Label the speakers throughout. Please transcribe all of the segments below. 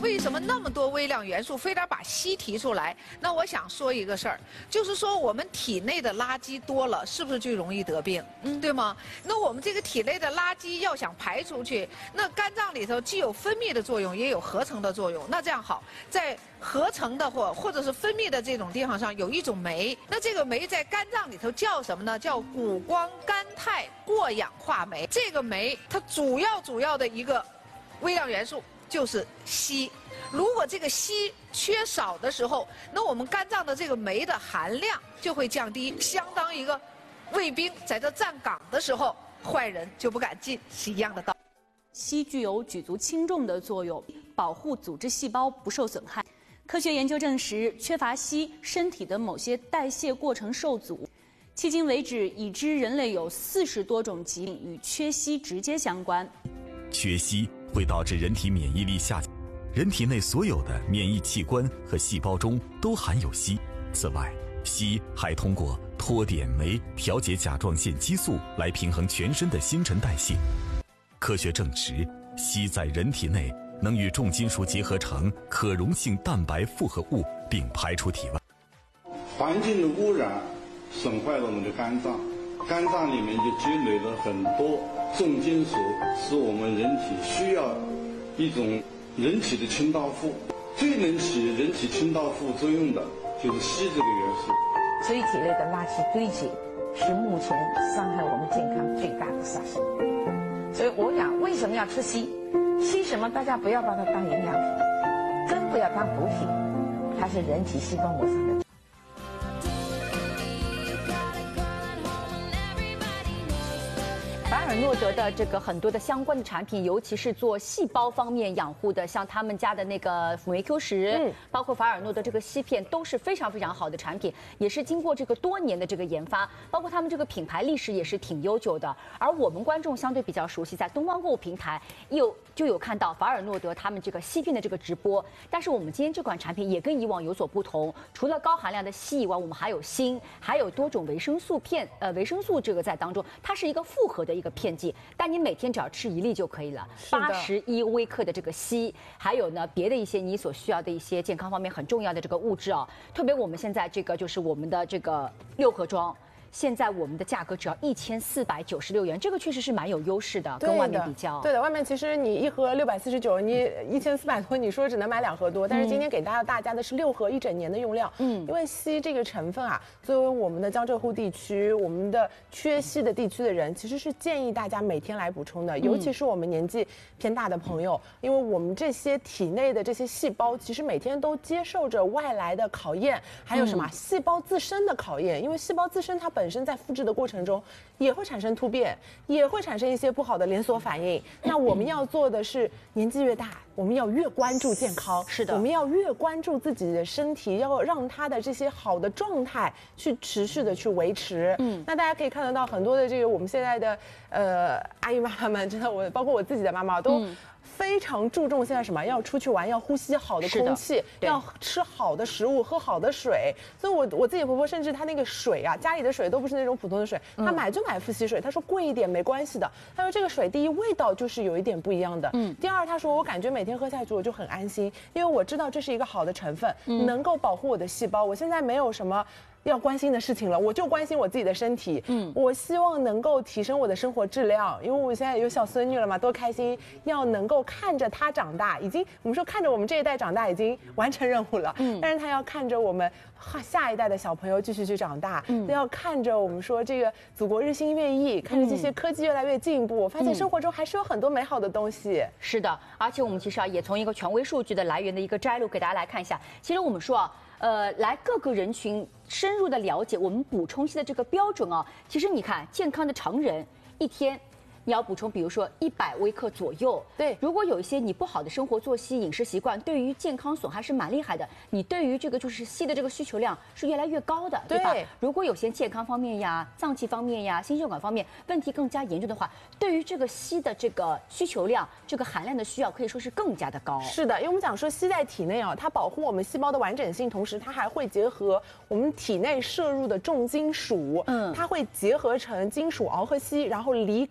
Speaker 1: 为什么那么多微量元素非得把硒提出来？那我想说一个事儿，就是说我们体内的垃圾多了，是不是就容易得病？对吗？那我们这个体内的垃圾要想排出去，那肝脏里头既有分泌的作用，也有合成的作用。那这样好，在合成的或者是分泌的这种地方上有一种酶，那这个酶在肝脏里头叫什么呢？叫谷胱甘肽过氧化酶。这个酶它主要的一个微量元素就是硒。如果这个硒缺少的时候，那我们肝脏的这个酶的含量就会降低，相当一个卫兵在这站岗的时候，坏人就不敢进，是一样的道理。
Speaker 2: 硒具有举足轻重的作用，保护组织细胞不受损害。科学研究证实，缺乏硒，身体的某些代谢过程受阻。迄今为止，已知人类有40多种疾病与缺硒直接相关。
Speaker 3: 缺硒会导致人体免疫力下降，人体内所有的免疫器官和细胞中都含有硒。此外，硒还通过脱碘酶调节甲状腺激素来平衡全身的新陈代谢。科学证实，硒在人体内能与重金属结合成可溶性蛋白复合物，并排出体外。
Speaker 4: 环境的污染损坏了我们的肝脏，肝脏里面就积累了很多重金属，是我们人体需要一种人体的清道夫。最能起人体清道夫作用的就是硒这个元素。
Speaker 5: 所以体内的垃圾堆积是目前伤害我们健康最大的杀手。所以我想，为什么要吃硒？硒什么？大家不要把它当营养品，更不要当补品，它是人体细胞膜上的。
Speaker 6: 凡尔诺德的这个很多的相关的产品，尤其是做细胞方面养护的，像他们家的那个辅酶 Q10，包括凡尔诺的这个硒片，都是非常非常好的产品，也是经过这个多年的这个研发，包括他们这个品牌历史也是挺悠久的。而我们观众相对比较熟悉，在东方购物平台就有看到凡尔诺德他们这个硒片的这个直播。但是我们今天这款产品也跟以往有所不同，除了高含量的硒以外，我们还有锌，还有多种维生素片，维生素这个在当中，它是一个复合的一个片剂，但你每天只要吃1粒就可以了。81微克的这个硒，还有呢别的一些你所需要的一些健康方面很重要的这个物质啊。特别我们现在这个就是我们的这个6盒装。现在我们的价格只要1496元，这个确实是蛮有优势的，跟外面比较。
Speaker 7: 对的，外面其实你1盒649，你1400多，你说只能买2盒多，但是今天给大家的是6盒1整年的用量。因为硒这个成分啊，作为我们的江浙沪地区，我们的缺硒的地区的人，其实是建议大家每天来补充的，尤其是我们年纪偏大的朋友，因为我们这些体内的这些细胞，其实每天都接受着外来的考验，还有什么细胞自身的考验，因为细胞自身它本身在复制的过程中也会产生突变，也会产生一些不好的连锁反应。那我们要做的是，年纪越大，我们要越关注健康，是的，我们要越关注自己的身体，要让它的这些好的状态去持续的去维持。那大家可以看得到很多的这个我们现在的阿姨妈妈们，真的包括我自己的妈妈都非常注重现在什么，要出去玩，要呼吸好的空气，要吃好的食物，喝好的水。所以我自己婆婆甚至她那个水啊，家里的水都不是那种普通的水，她买富硒水，她说贵一点没关系的。她说这个水第一味道就是有一点不一样的，第二她说我感觉每天喝下去我就很安心，因为我知道这是一个好的成分，能够保护我的细胞。我现在没有什么要关心的事情了，我就关心我自己的身体。我希望能够提升我的生活质量，因为我现在有小孙女了嘛，多开心！要能够看着她长大，已经我们说看着我们这一代长大已经完成任务了，但是她要看着我们下一代的小朋友继续去长大，要看着我们说这个祖国日新月异，看着这些科技越来越进步，我发现生活中还是有很多美好的东西。
Speaker 6: 是的，而且我们其实也从一个权威数据的来源的一个摘录给大家来看一下。其实我们说来各个人群深入的了解我们补充硒的这个标准啊。其实你看，健康的成人一天你要补充，比如说100微克左右。对，如果有一些你不好的生活作息、饮食习惯，对于健康损害是蛮厉害的。你对于这个就是硒的这个需求量是越来越高的，对吧？如果有些健康方面呀、脏器方面呀、心血管方面问题更加严重的话，对于这个硒的这个需求量、这个含量的需要可以说是更加的高。
Speaker 7: 是的，因为我们讲说硒在体内啊，它保护我们细胞的完整性，同时它还会结合我们体内摄入的重金属，它会结合成金属螯和硒，然后离开你的身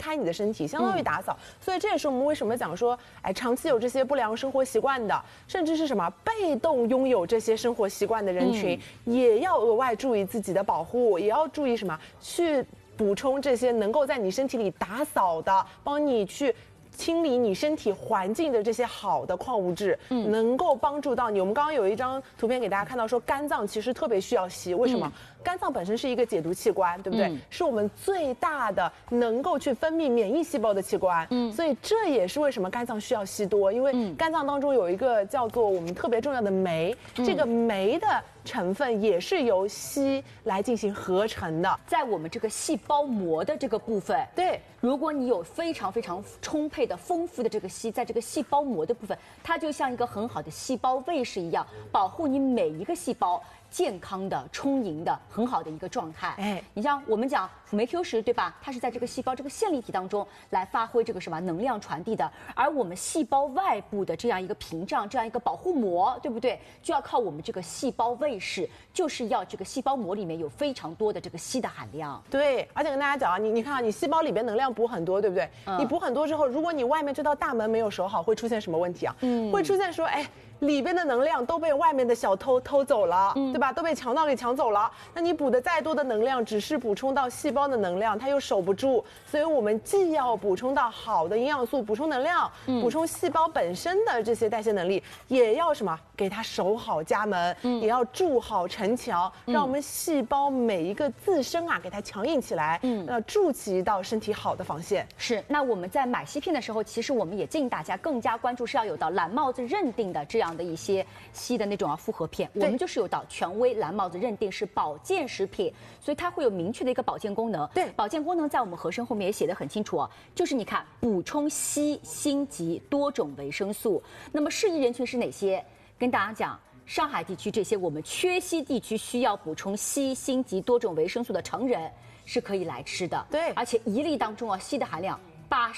Speaker 7: 身体，相当于打扫。所以这也是我们为什么讲说，哎，长期有这些不良生活习惯的，甚至是什么被动拥有这些生活习惯的人群，也要额外注意自己的保护，也要注意什么去补充这些能够在你身体里打扫的，帮你去清理你身体环境的这些好的矿物质，能够帮助到你。我们刚刚有一张图片给大家看到，说肝脏其实特别需要硒，为什么？肝脏本身是一个解毒器官，对不对？是我们最大的能够去分泌免疫细胞的器官。所以这也是为什么肝脏需要硒多，因为肝脏当中有一个叫做我们特别重要的酶，这个酶的成分也是由硒来进行合成的。
Speaker 6: 在我们这个细胞膜的这个部分，
Speaker 7: 对，
Speaker 6: 如果你有非常非常充沛的、丰富的这个硒，在这个细胞膜的部分，它就像一个很好的细胞卫士一样，保护你每一个细胞健康的、充盈的、很好的一个状态。哎，你像我们讲辅酶 Q 十，对吧？它是在这个细胞这个线粒体当中来发挥这个什么能量传递的，而我们细胞外部的这样一个屏障、这样一个保护膜，对不对？就要靠我们这个细胞卫士，就是要这个细胞膜里面有非常多的这个硒的含量。
Speaker 7: 对，而且跟大家讲啊，你看啊，你细胞里边能量补很多，对不对？你补很多之后，如果你外面这道大门没有守好，会出现什么问题啊？会出现说，哎，里边的能量都被外面的小偷偷走了，对吧？都被强盗给抢走了。那你补的再多的能量，只是补充到细胞的能量，它又守不住。所以我们既要补充到好的营养素，补充能量，补充细胞本身的这些代谢能力，也要什么？给它守好家门，也要筑好城墙，让我们细胞每一个自身啊，给它强硬起来，筑起一道身体好的防线。
Speaker 6: 是。那我们在买硒片的时候，其实我们也建议大家更加关注是要有到蓝帽子认定的这样的一些硒的那种复合片。我们就是有到权威蓝帽子认定是保健食品，所以它会有明确的一个保健功能。
Speaker 7: 对，
Speaker 6: 保健功能在我们盒身后面也写得很清楚哦，就是你看补充硒、锌及多种维生素。那么适宜人群是哪些？跟大家讲，上海地区这些我们缺硒地区需要补充硒、锌及多种维生素的成人是可以来吃的。
Speaker 7: 对，
Speaker 6: 而且1粒当中啊，硒的含量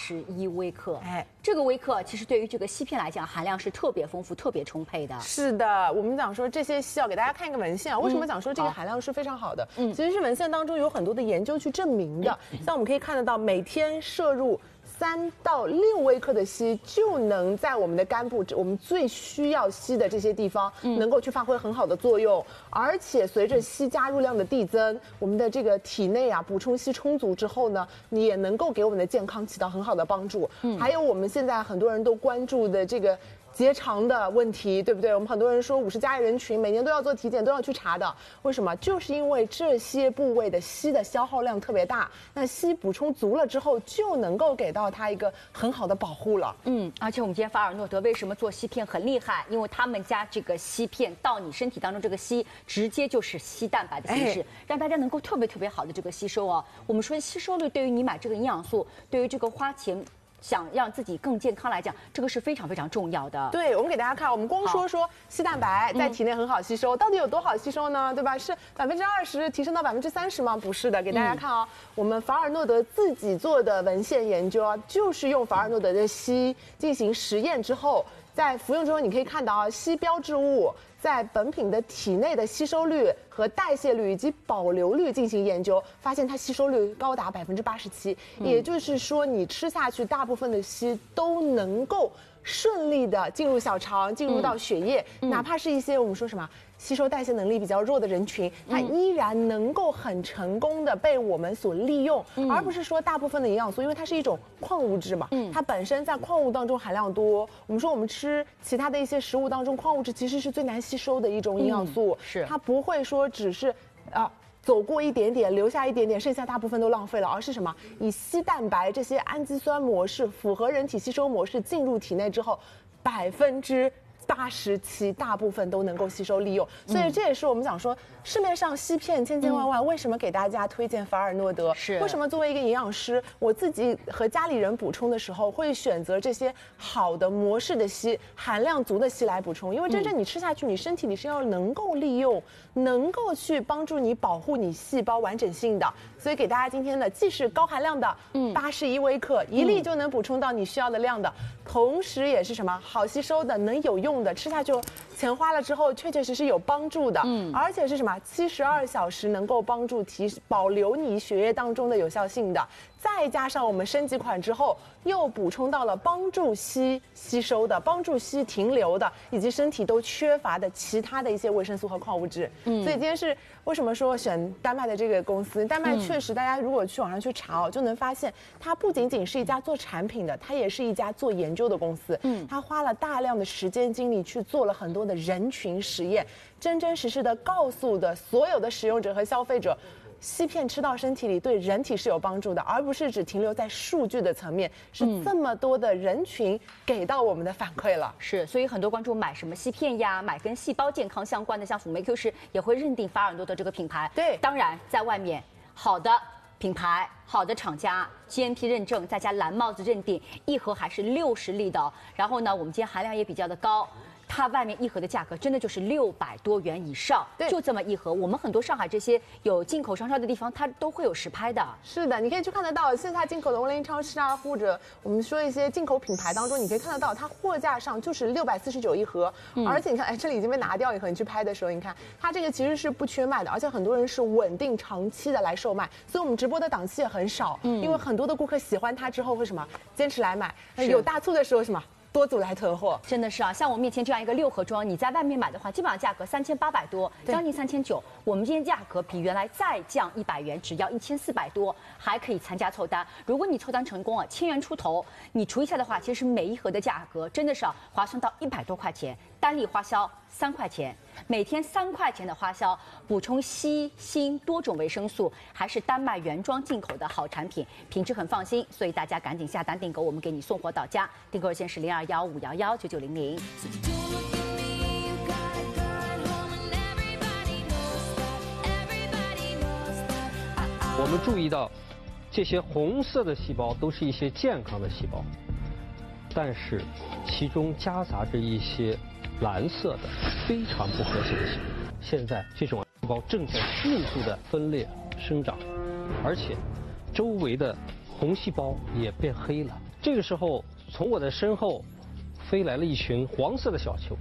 Speaker 6: 81微克。哎，这个微克其实对于这个硒片来讲，含量是特别丰富、特别充沛的。
Speaker 7: 是的，我们讲说这些硒，给大家看一个文献啊，为什么讲说这个含量是非常好的？其实是文献当中有很多的研究去证明的。像我们可以看得到，每天摄入3到6微克的硒，就能在我们的肝部，我们最需要硒的这些地方，能够去发挥很好的作用。而且随着硒加入量的递增，我们的这个体内啊，补充硒充足之后呢，你也能够给我们的健康起到很好的帮助。还有我们现在很多人都关注的这个结肠的问题，对不对？我们很多人说50+人群每年都要做体检，都要去查的。为什么？就是因为这些部位的硒的消耗量特别大，那硒补充足了之后，就能够给到它一个很好的保护了。
Speaker 6: 而且我们今天法尔诺德为什么做硒片很厉害？因为他们家这个硒片到你身体当中，这个硒直接就是硒蛋白的形式，让大家能够特别好的这个吸收哦。我们说吸收率对于你买这个营养素，对于这个花钱想让自己更健康来讲，这个是非常重要的。
Speaker 7: 对，我们给大家看，我们光说硒蛋白在体内很好吸收，到底有多好吸收呢？对吧？是20%提升到30%吗？不是的，给大家看哦，我们法尔诺德自己做的文献研究啊，就是用法尔诺德的硒进行实验之后，在服用之后，你可以看到啊，硒标志物在本品的体内的吸收率和代谢率以及保留率进行研究，发现它吸收率高达87%，也就是说你吃下去大部分的硒都能够顺利的进入小肠，进入到血液，哪怕是一些我们说什么吸收代谢能力比较弱的人群，它依然能够很成功的被我们所利用，而不是说大部分的营养素，因为它是一种矿物质嘛，它本身在矿物当中含量多。我们说我们吃其他的一些食物当中，矿物质其实是最难吸收的一种营养素，
Speaker 6: 是
Speaker 7: 它不会说只是走过一点点，留下一点点，剩下大部分都浪费了，而是什么？以硒蛋白这些氨基酸模式符合人体吸收模式进入体内之后，87%大部分都能够吸收利用。所以这也是我们讲说，市面上硒片千万，为什么给大家推荐法尔诺德？
Speaker 6: 是
Speaker 7: 为什么作为一个营养师，我自己和家里人补充的时候，会选择这些好的模式的硒，含量足的硒来补充？因为真正你吃下去，你身体里是要能够利用，能够去帮助你保护你细胞完整性的。所以给大家今天的既是高含量的81微克，1粒就能补充到你需要的量的，同时也是什么好吸收的，能有用的，吃下去钱花了之后确实有帮助的，而且是什么72小时能够帮助保留你血液当中的有效性的， 再加上我们升级款之后，又补充到了帮助硒吸收的、帮助硒停留的，以及身体都缺乏的其他的一些维生素和矿物质。所以今天是为什么说选丹麦的这个公司？丹麦确实，大家如果去网上去查就能发现，它不仅仅是一家做产品的，它也是一家做研究的公司。它花了大量的时间精力去做了很多的人群实验，真真实实的告诉的所有的使用者和消费者。硒片吃到身体里对人体是有帮助的，而不是只停留在数据的层面，是这么多的人群给到我们的反馈了。
Speaker 6: 是，所以很多观众买什么硒片呀，买跟细胞健康相关的，像辅酶 Q 十也会认定法尔诺的这个品牌。
Speaker 7: 对，
Speaker 6: 当然在外面好的品牌、好的厂家 GMP 认证，再加蓝帽子认定，一盒还是60粒的。然后呢，我们今天含量也比较的高。它外面一盒的价格真的就是600多元以上，就这么一盒。我们很多上海这些有进口商超的地方，它都会有实拍的。
Speaker 7: 是的，你可以去看得到线下进口的温林超市啊，或者我们说一些进口品牌当中，你可以看得到它货架上就是649一盒，而且你看，哎，这里已经被拿掉一盒，你去拍的时候，你看它这个其实是不缺卖的，而且很多人是稳定长期的来售卖，所以我们直播的档期也很少，因为很多的顾客喜欢它之后会什么坚持来买，有大促的时候什么。多组来囤货，
Speaker 6: 真的是啊！像我面前这样一个6盒装，你在外面买的话，基本上价格3800多，将近3900。我们今天价格比原来再降100元，只要1400多，还可以参加凑单。如果你凑单成功啊，1000元出头，你除一下的话，其实每一盒的价格真的是划算到100多块钱，单粒花销3块钱，每天3块钱的花销，补充硒、锌多种维生素，还是丹麦原装进口的好产品，品质很放心，所以大家赶紧下单订购，我们给你送货到家。订购热线是0215119900。
Speaker 8: 我们注意到，这些红色的细胞都是一些健康的细胞，但是其中夹杂着一些蓝色的非常不和谐的细胞。现在这种细胞正在迅速的分裂生长，而且周围的红细胞也变黑了。这个时候，从我的身后飞来了一群黄色的小球，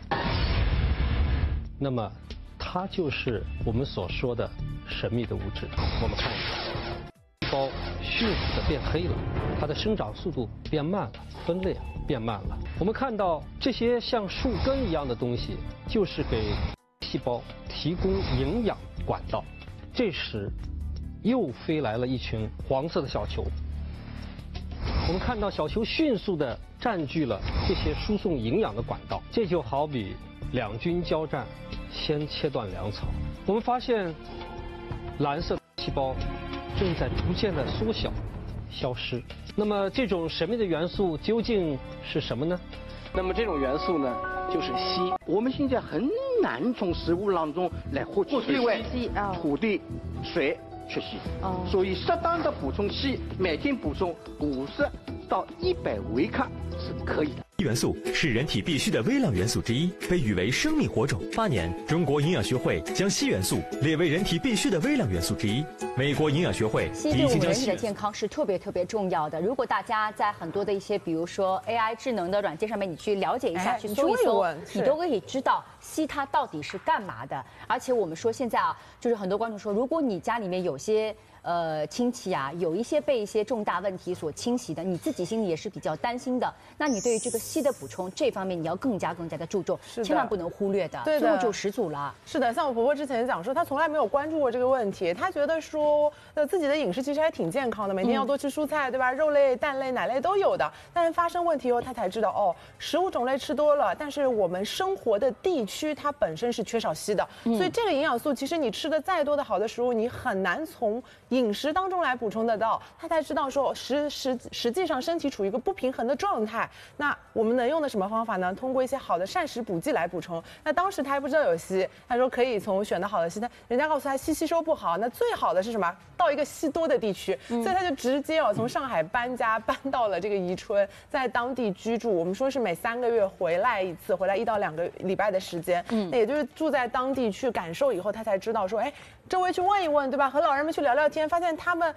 Speaker 8: 那么它就是我们所说的神秘的物质。我们看一下，细胞迅速的变黑了，它的生长速度变慢了，分裂变慢了。我们看到这些像树根一样的东西，就是给细胞提供营养管道。这时，又飞来了一群黄色的小球。我们看到小球迅速地占据了这些输送营养的管道，这就好比两军交战，先切断粮草。我们发现，蓝色细胞正在逐渐的缩小、消失。那么这种神秘的元素究竟是什么呢？
Speaker 9: 那么这种元素呢，就是硒。我们现在很难从食物当中来获取硒，因为土地、水缺硒。所以适当的补充硒，每天补充50到100微克是可以的。
Speaker 10: 硒元素是人体必需的微量元素之一，被誉为生命火种。8年，中国营养学会将硒元素列为人体必需的微量元素之一。美国营养学会
Speaker 6: 硒对我们人体的健康是特别重要的。如果大家在很多的一些，比如说 AI 智能的软件上面，你去了解一下，去搜一搜，你都可以知道硒它到底是干嘛的。而且我们说现在啊，就是很多观众说，如果你家里面有些亲戚啊，有一些被一些重大问题所侵袭的，你自己心里也是比较担心的。那你对于这个硒的补充这方面，你要更加的注重，千万不能忽略的。
Speaker 7: 对的，
Speaker 6: 最后就10组了。
Speaker 7: 是的，像我婆婆之前讲说，她从来没有关注过这个问题，她觉得说，自己的饮食其实还挺健康的，每天要多吃蔬菜，对吧？肉类、蛋类、奶类都有的。但是发生问题以后，她才知道，哦，食物种类吃多了，但是我们生活的地区它本身是缺少硒的，所以这个营养素其实你吃的再多的好的食物，你很难从饮食当中来补充得到。她才知道说，实际上身体处于一个不平衡的状态。那我们能用的什么方法呢？通过一些好的膳食补剂来补充。那当时他还不知道有硒，他说可以从选的好的硒，但人家告诉他硒吸收不好，那最好的是什么？到一个硒多的地区，所以他就直接从上海搬家搬到了这个宜春，在当地居住。我们说是每3个月回来一次，回来1到2个礼拜的时间。那也就是住在当地去感受以后，他才知道说，哎，周围去问一问，对吧？和老人们去聊聊天，发现他们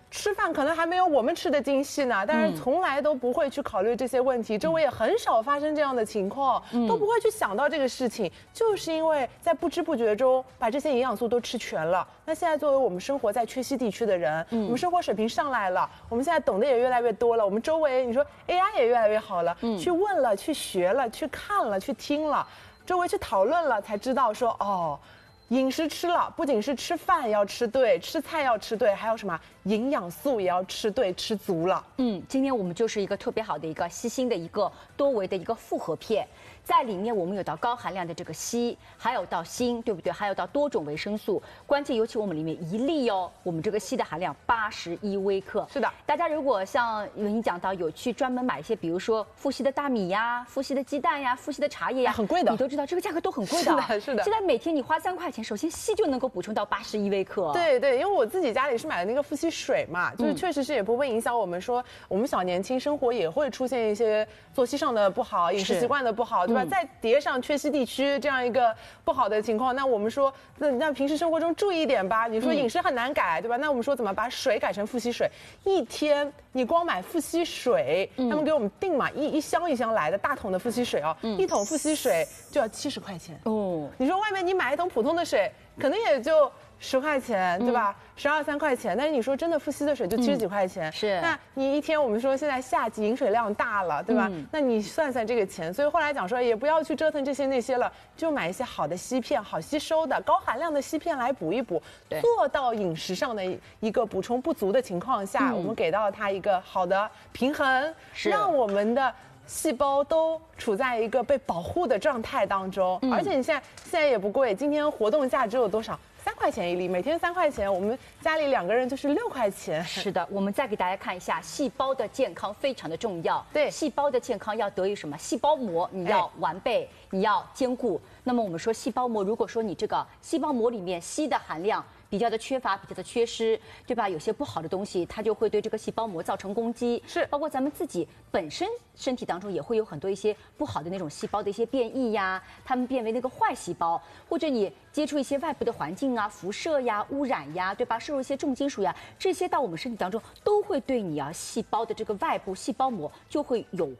Speaker 7: 吃饭可能还没有我们吃的精细呢，但是从来都不会去考虑这些问题，周围也很少发生这样的情况，都不会去想到这个事情，就是因为在不知不觉中把这些营养素都吃全了。那现在作为我们生活在缺硒地区的人，我们生活水平上来了，我们现在懂得也越来越多了，我们周围你说 AI 也越来越好了，去问了，去学了，去看了，去听了，周围去讨论了，才知道说哦。饮食吃了，不仅是吃饭要吃对，吃菜要吃对，还有什么营养素也要吃对，吃足了。
Speaker 6: 今天我们就是一个特别好的一个硒锌的一个多维的一个复合片，在里面我们有到高含量的这个硒，还有到锌，对不对？还有到多种维生素，关键尤其我们里面一粒哦，我们这个硒的含量81微克。
Speaker 7: 是的，
Speaker 6: 大家如果像你讲到有去专门买一些，比如说富硒的大米呀、富硒的鸡蛋呀、富硒的茶叶呀，
Speaker 7: 很贵的，
Speaker 6: 你都知道这个价格都很贵的。
Speaker 7: 是的。
Speaker 6: 现在每天你花3块钱，首先硒就能够补充到81微克。
Speaker 7: 对，因为我自己家里是买的那个富硒水嘛，就是确实是也不会影响我们说我们小年轻生活也会出现一些作息上的不好、饮食习惯的不好，对吧？再叠上缺硒地区这样一个不好的情况，那我们说那平时生活中注意一点吧。你说饮食很难改，对吧？那我们说怎么把水改成富硒水？一天你光买富硒水，他们给我们订嘛，一箱一箱来的大桶的富硒水哦，一桶富硒水就要70块钱哦。你说外面你买一桶普通的水，可能也就10块钱，对吧？12、13块钱，但是你说真的富硒的水就70几块钱，
Speaker 6: 是。
Speaker 7: 那你一天我们说现在夏季饮水量大了，对吧？那你算算这个钱，所以后来讲说也不要去折腾这些那些了，就买一些好的硒片，好吸收的高含量的硒片来补一补，做到饮食上的一个补充不足的情况下，我们给到它一个好的平衡，让我们的细胞都处在一个被保护的状态当中，而且你现在也不贵，今天活动价只有多少？3块钱一粒，每天3块钱，我们家里2个人就是6块钱。
Speaker 6: 是的，我们再给大家看一下，细胞的健康非常的重要。
Speaker 7: 对，
Speaker 6: 细胞的健康要得于什么？细胞膜你要完备，你要坚固。那么我们说细胞膜，如果说你这个细胞膜里面硒的含量比较的缺乏，比较的缺失，对吧？有些不好的东西，它就会对这个细胞膜造成攻击。
Speaker 7: 是，
Speaker 6: 包括咱们自己本身身体当中也会有很多一些不好的那种细胞的一些变异呀，它们变为那个坏细胞，或者你接触一些外部的环境啊、辐射呀、污染呀，对吧？摄入一些重金属呀，这些到我们身体当中都会对你细胞的这个外部细胞膜就会有